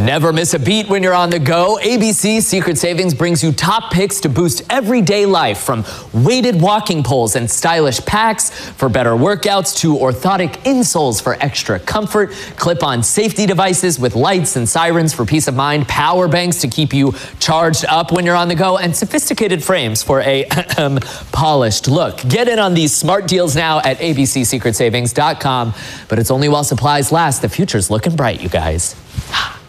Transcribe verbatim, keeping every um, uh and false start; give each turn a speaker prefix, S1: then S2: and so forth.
S1: Never miss a beat when you're on the go. A B C Secret Savings brings you top picks to boost everyday life, from weighted walking poles and stylish packs for better workouts to orthotic insoles for extra comfort, clip-on safety devices with lights and sirens for peace of mind, power banks to keep you charged up when you're on the go, and sophisticated frames for a polished look. Get in on these smart deals now at A B C secret savings dot com, but it's only while supplies last. The future's looking bright, you guys.